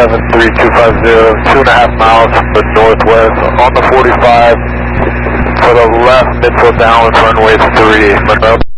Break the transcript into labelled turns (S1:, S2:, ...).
S1: 73250, 2.5 miles from the northwest on the 45 for the left, midfield downwind runway 3, Monroe.